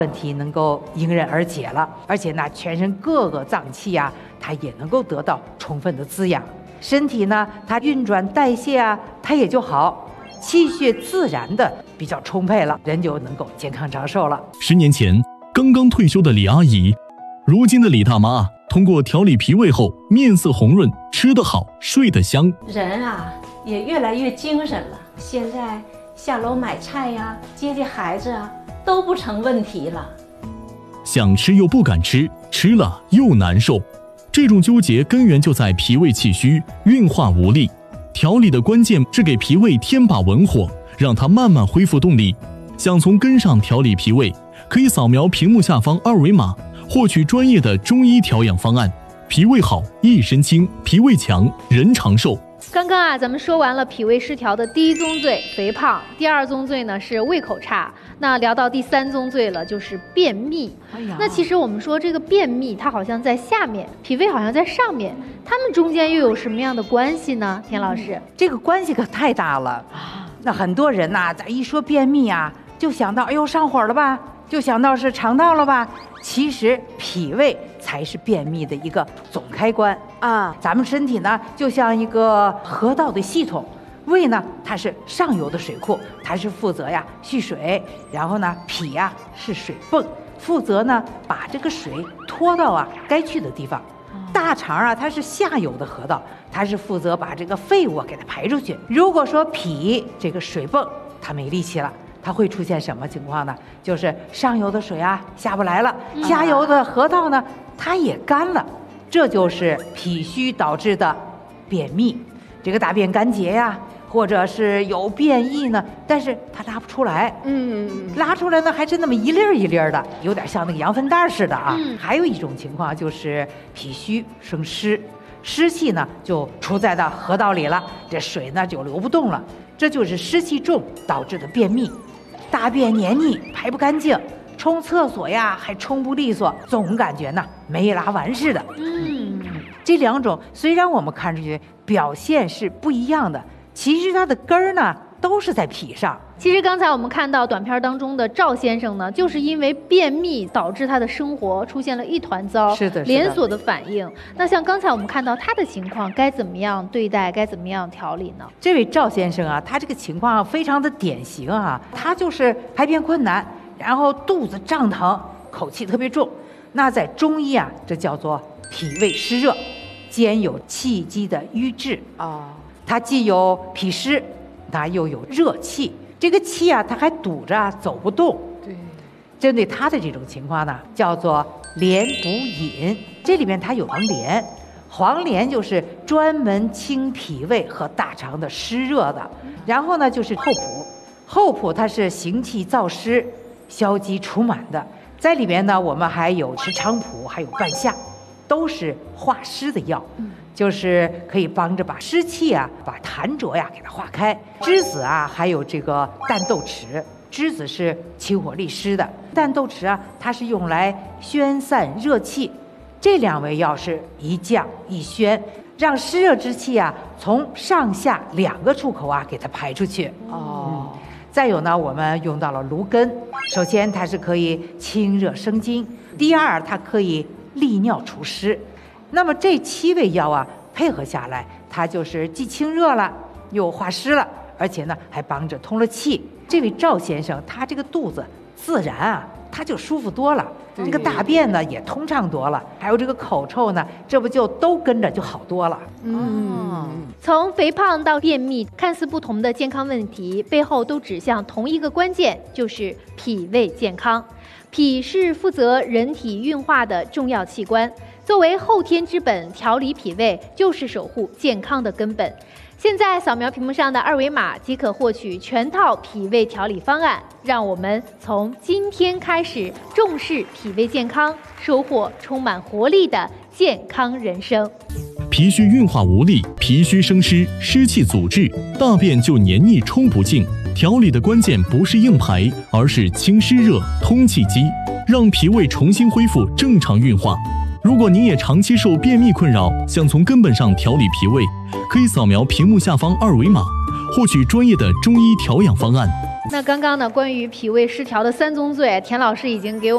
问题能够迎刃而解了，而且呢，全身各个脏器啊，它也能够得到充分的滋养，身体呢，它运转代谢啊，它也就好，气血自然的比较充沛了，人就能够健康长寿了。 10年前刚刚退休的李阿姨，如今的李大妈通过调理脾胃后，面色红润，吃得好，睡得香， 人啊也越来越精神了。现在下楼买菜呀，接接孩子啊，都不成问题了。 想吃又不敢吃，吃了又难受，这种纠结根源就在脾胃气虚，运化无力。调理的关键是给脾胃添把文火，让它慢慢恢复动力。想从根上调理脾胃，可以扫描屏幕下方2维码，获取专业的中医调养方案。脾胃好，一身轻；脾胃强，人长寿。 刚刚咱们说完了脾胃失调的第一宗罪肥胖，第二宗罪呢是胃口差，那聊到第3宗罪了，就是便秘。那其实我们说这个便秘，它好像在下面，脾胃好像在上面，它们中间又有什么样的关系呢？田老师， 这个关系可太大了。那很多人呐，咱一说便秘啊，就想到哎呦上火了吧，就想到是肠道了吧。其实脾胃才是便秘的一个总开关啊！咱们身体呢，就像一个河道的系统，胃呢它是上游的水库，它是负责呀蓄水，然后呢脾呀是水泵，负责呢把这个水拖到啊该去的地方。大肠啊它是下游的河道，它是负责把这个废物给它排出去。如果说脾这个水泵它没力气了，它会出现什么情况呢？就是上游的水啊下不来了，下游的河道呢它也干了，这就是脾虚导致的便秘。这个大便干结呀，或者是有便意呢，但是它拉不出来，拉出来呢还是那么一粒儿一粒儿的，有点像那个羊粪蛋似的啊。还有一种情况就是脾虚生湿，湿气呢就出在到河道里了，这水呢就流不动了，这就是湿气重导致的便秘。大便黏腻排不干净，冲厕所呀还冲不利索，总感觉呢没拉完似的。这2种虽然我们看出去表现是不一样的，其实它的根儿呢都是在脾上。 其实刚才我们看到短片当中的赵先生呢，就是因为便秘导致他的生活出现了一团糟， 是的， 连锁的反应。那像刚才我们看到他的情况，该怎么样对待，该怎么样调理呢？ 这位赵先生啊，他这个情况非常的典型啊，他就是排便困难，然后肚子胀疼，口气特别重。那在中医啊，这叫做脾胃湿热，兼有气机的瘀滞啊。它既有脾湿，它又有热气。这个气啊，它还堵着走不动。对，针对他的这种情况呢，叫做连补饮。这里面它有黄连，黄连就是专门清脾胃和大肠的湿热的。然后呢，就是厚朴，厚朴它是行气燥湿、消积除螨的。在里面呢，我们还有石菖蒲，还有半夏，都是化湿的药。就是可以帮着把湿气啊，把痰浊呀给它化开。栀子啊，还有这个淡豆豉，栀子是清火利湿的，淡豆豉啊，它是用来宣散热气。这2味药是一降一宣，让湿热之气啊从上下2个出口啊给它排出去。再有呢，我们用到了芦根，首先它是可以清热生津，第二它可以利尿除湿。那么这7味药啊，配合下来，它就是既清热了，又化湿了，而且呢还帮着通了气。这位赵先生，他这个肚子自然啊，他就舒服多了，这个大便呢也通畅多了，还有这个口臭呢，这不就都跟着就好多了。 从肥胖到便秘，看似不同的健康问题，背后都指向同一个关键，就是脾胃健康。脾是负责人体运化的重要器官，作为后天之本，调理脾胃就是守护健康的根本。现在扫描屏幕上的2维码即可获取全套脾胃调理方案，让我们从今天开始重视脾胃健康，收获充满活力的健康人生。 脾虚运化无力，脾虚生湿，湿气阻滞，大便就黏腻冲不净。调理的关键不是硬排，而是清湿热、通气机，让脾胃重新恢复正常运化。如果您也长期受便秘困扰，想从根本上调理脾胃，可以扫描屏幕下方2维码，获取专业的中医调养方案。 那刚刚呢，关于脾胃失调的3宗罪，田老师已经给我